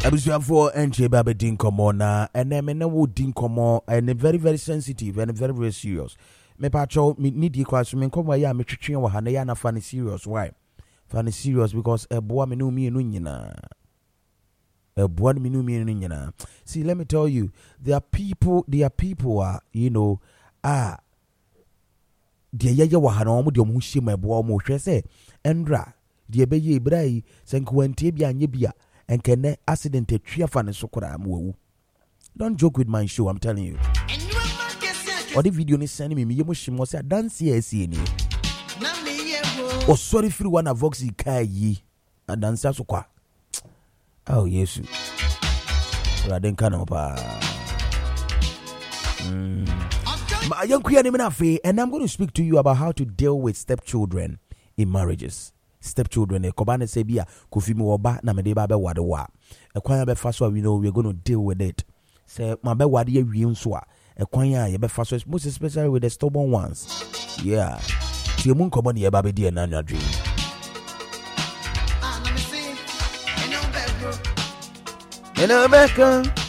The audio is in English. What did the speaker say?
Abusuafo enche babe din komo na ene na wo din komo and very very sensitive and very very serious. Me pacho me need the question me komo ya me twetwe wo ha na ya na fa serious. Why? Fa serious because eboa me no mi enu nyina. Eboa me no mi enu nyina. See, let me tell you, there are people you know de yeye wo ha na omo de omo hye ma eboa omo hwe se endra de be ye brai senkwante bia anye bia. And can accident a tree of an sokora. Don't joke with my show, I'm telling you. Or the video is sending me, you must say, dance here, see any. Oh, sorry, free one of Voxy Kai and dance as qua. Oh, yes. I didn't come up. My young queen, and I'm going to speak to you about how to deal with stepchildren in marriages. Stepchildren, a Kobane Sebia, Kufimi Oba, Namedeba Wadawa. A choir be fast, we know we're going to deal with it. Say, my be wadia winswa. A choir, you be fast, most especially with the stubborn ones. Yeah. Tiamun Kobani, a baby dear Nana dream. Hello, Becca.